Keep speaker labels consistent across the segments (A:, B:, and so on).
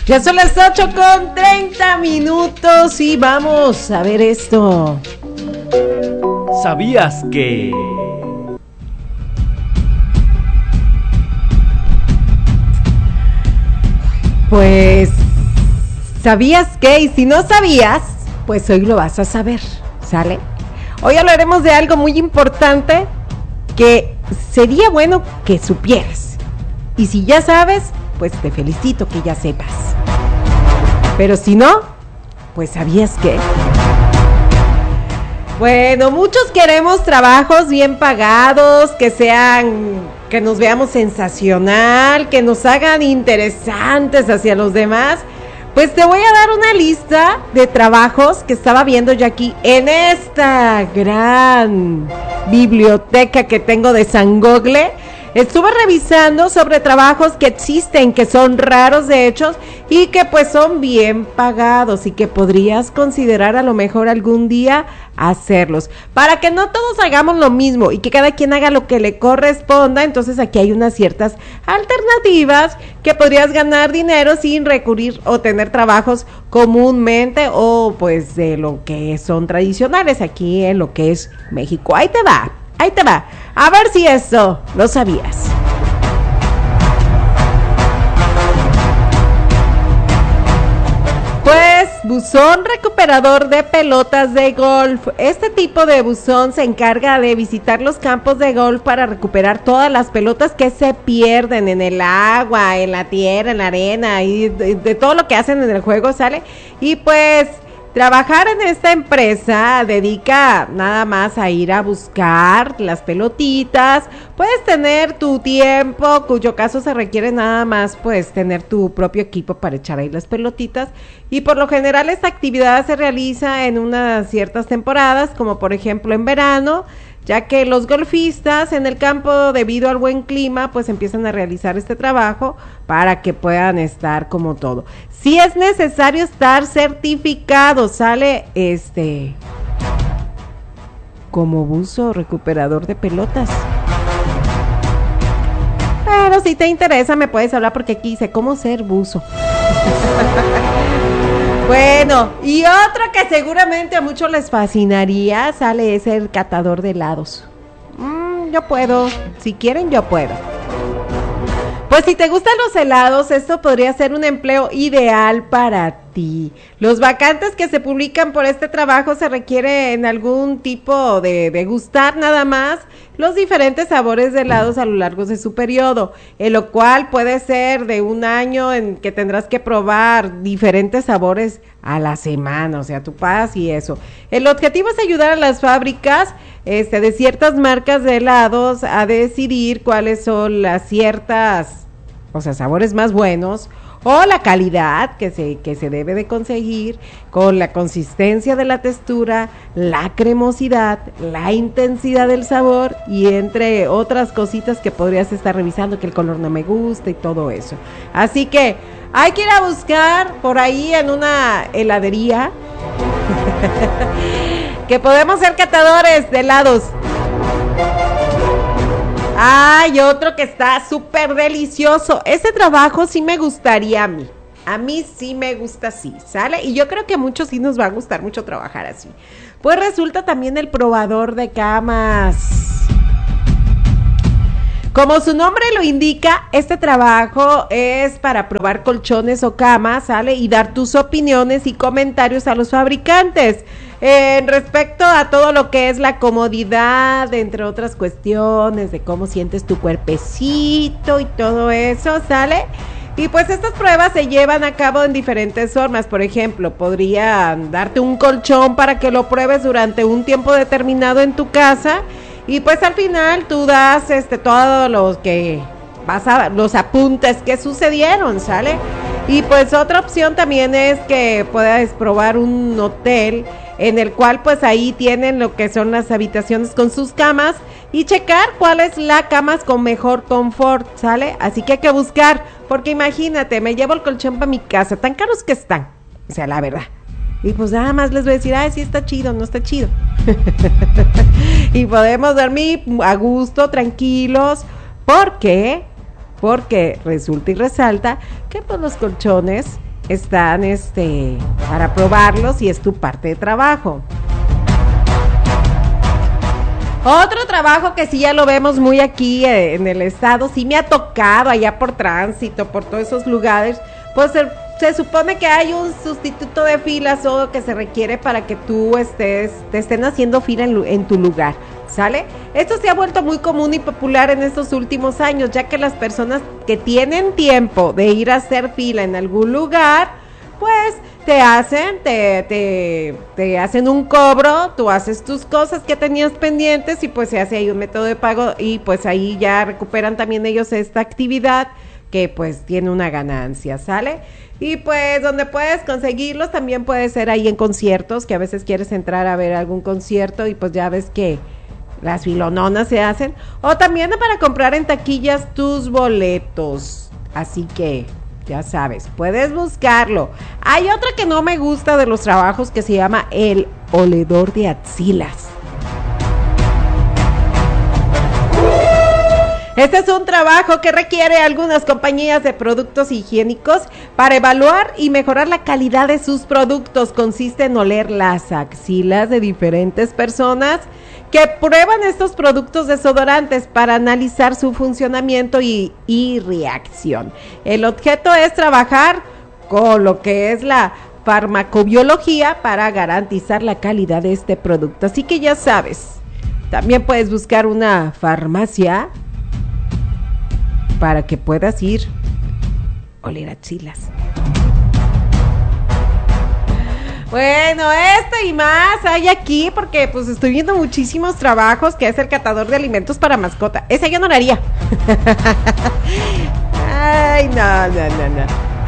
A: Ya son las 8:30 y vamos a ver esto.
B: ¿Sabías que...?
A: Pues, ¿sabías qué? Y si no sabías, pues hoy lo vas a saber, ¿sale? Hoy hablaremos de algo muy importante que sería bueno que supieras. Y si ya sabes, pues te felicito que ya sepas. Pero si no, pues ¿sabías qué? Bueno, muchos queremos trabajos bien pagados, que nos veamos sensacional, que nos hagan interesantes hacia los demás. Pues te voy a dar una lista de trabajos que estaba viendo yo aquí en esta gran biblioteca que tengo de San Google. Estuve revisando sobre trabajos que existen, que son raros de hecho y que pues son bien pagados y que podrías considerar a lo mejor algún día hacerlos. Para que no todos hagamos lo mismo y que cada quien haga lo que le corresponda, entonces aquí hay unas ciertas alternativas que podrías ganar dinero sin recurrir o tener trabajos comúnmente o pues de lo que son tradicionales aquí en lo que es México. Ahí te va. A ver si eso lo sabías. Pues, buzón recuperador de pelotas de golf. Este tipo de buzón se encarga de visitar los campos de golf para recuperar todas las pelotas que se pierden en el agua, en la tierra, en la arena y de todo lo que hacen en el juego, ¿sale? Y pues... trabajar en esta empresa dedica nada más a ir a buscar las pelotitas. Puedes tener tu tiempo, cuyo caso se requiere nada más pues tener tu propio equipo para echar ahí las pelotitas. Y por lo general esta actividad se realiza en unas ciertas temporadas, como por ejemplo en verano, ya que los golfistas en el campo, debido al buen clima, pues empiezan a realizar este trabajo para que puedan estar como todo. Si es necesario estar certificado, sale como buzo recuperador de pelotas. Pero si te interesa me puedes hablar porque aquí dice cómo ser buzo. Bueno, y otro que seguramente a muchos les fascinaría, sale es el catador de helados. Yo puedo, si quieren yo puedo. Pues si te gustan los helados, esto podría ser un empleo ideal para ti. Los vacantes que se publican por este trabajo se requiere en algún tipo de degustar nada más los diferentes sabores de helados a lo largo de su periodo, en lo cual puede ser de un año en que tendrás que probar diferentes sabores a la semana, o sea, tu paz y eso. El objetivo es ayudar a las fábricas de ciertas marcas de helados a decidir cuáles son las ciertas, o sea, sabores más buenos o la calidad que se debe de conseguir con la consistencia de la textura, la cremosidad, la intensidad del sabor y entre otras cositas que podrías estar revisando, que el color no me gusta y todo eso. Así que hay que ir a buscar por ahí en una heladería que podemos ser catadores de helados. Hay otro que está súper delicioso. Ese trabajo sí me gustaría a mí. A mí sí me gusta así, ¿sale? Y yo creo que a muchos sí nos va a gustar mucho trabajar así. Pues resulta también el probador de camas. Como su nombre lo indica, este trabajo es para probar colchones o camas, ¿sale? Y dar tus opiniones y comentarios a los fabricantes. Respecto a todo lo que es la comodidad, entre otras cuestiones, de cómo sientes tu cuerpecito y todo eso, ¿sale? Y pues estas pruebas se llevan a cabo en diferentes formas. Por ejemplo, podrían darte un colchón para que lo pruebes durante un tiempo determinado en tu casa y pues al final tú das todo lo que los apuntes que sucedieron, ¿sale? Y pues otra opción también es que puedas probar un hotel en el cual pues ahí tienen lo que son las habitaciones con sus camas y checar cuál es la cama con mejor confort, ¿sale? Así que hay que buscar, porque imagínate, me llevo el colchón para mi casa, tan caros que están, o sea, la verdad. Y pues nada más les voy a decir, sí está chido, no está chido. Y podemos dormir a gusto, tranquilos, porque resulta y resalta que pues los colchones están para probarlos y es tu parte de trabajo. Otro trabajo que sí ya lo vemos muy aquí en el estado, sí me ha tocado allá por Tránsito, por todos esos lugares, pues se supone que hay un sustituto de filas o que se requiere para que tú te estén haciendo fila en tu lugar, ¿sale? Esto se ha vuelto muy común y popular en estos últimos años, ya que las personas que tienen tiempo de ir a hacer fila en algún lugar, pues te hacen un cobro, tú haces tus cosas que tenías pendientes y pues se hace ahí un método de pago y pues ahí ya recuperan también ellos esta actividad que pues tiene una ganancia, ¿sale? Y pues donde puedes conseguirlos también puede ser ahí en conciertos, que a veces quieres entrar a ver algún concierto y pues ya ves que las filononas se hacen, o también para comprar en taquillas tus boletos, así que ya sabes, puedes buscarlo. Hay otra que no me gusta de los trabajos que se llama el oledor de axilas. Este es un trabajo que requiere algunas compañías de productos higiénicos para evaluar y mejorar la calidad de sus productos. Consiste en oler las axilas de diferentes personas que prueban estos productos desodorantes para analizar su funcionamiento y reacción. El objeto es trabajar con lo que es la farmacobiología para garantizar la calidad de este producto. Así que ya sabes, también puedes buscar una farmacia para que puedas ir a oler axilas. Bueno, y más hay aquí porque pues estoy viendo muchísimos trabajos, que es el catador de alimentos para mascota. Esa yo no la haría. Ay, no.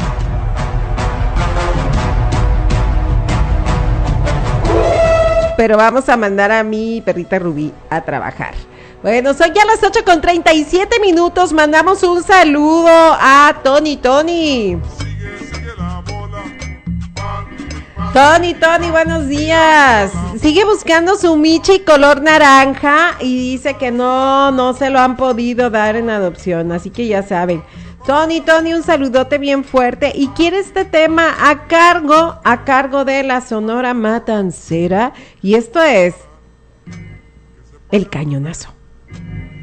A: Pero vamos a mandar a mi perrita Rubí a trabajar. Bueno, son ya las 8:37. Mandamos un saludo a Tony. Tony, buenos días. Sigue buscando su Michi color naranja y dice que no se lo han podido dar en adopción, así que ya saben. Tony, un saludote bien fuerte. Y quiere este tema a cargo de la Sonora Matancera, y esto es El Cañonazo.